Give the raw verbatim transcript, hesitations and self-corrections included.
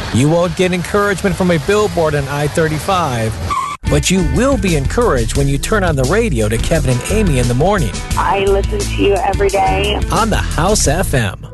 You won't get encouragement from a billboard on I thirty-five, but you will be encouraged when you turn on the radio to Kevin and Amy in the morning I listen to you every day. on the House F M.